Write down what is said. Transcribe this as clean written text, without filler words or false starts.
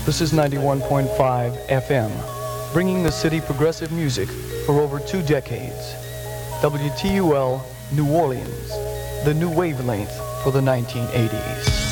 This is 91.5 FM, bringing the city progressive music for over 2 decades. WTUL, New Orleans, the new wavelength for the 1980s.